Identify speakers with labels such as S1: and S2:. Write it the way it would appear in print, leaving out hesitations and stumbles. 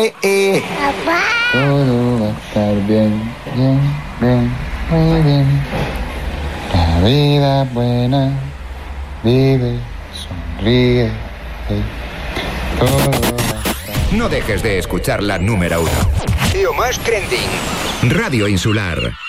S1: Papá.
S2: Todo va a estar bien, bien, bien, muy bien. La vida buena, vive, sonríe. Todo va a estar...
S3: No dejes de escuchar la número 1. Lo más trending. Radio Insular.